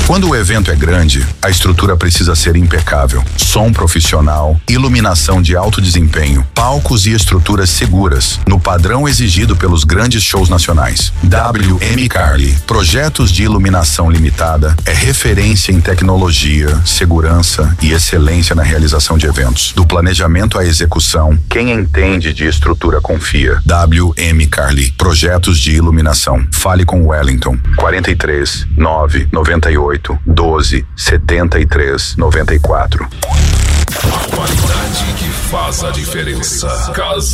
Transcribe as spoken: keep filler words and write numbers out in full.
Quando o evento é grande, a estrutura precisa ser impecável. Som profissional, iluminação de alto desempenho, palcos e estruturas seguras, no padrão exigido pelos grandes shows nacionais. W M Carli, projetos de iluminação limitada, é referência em tecnologia, segurança e excelência na realização de eventos. Do planejamento à execução, quem entende de estrutura confia. W M Carli, projetos de iluminação. Fale com Wellington. quarenta e três, nove, noventa e oito, doze, setenta e três, noventa e quatro. A qualidade que faz a diferença. Casa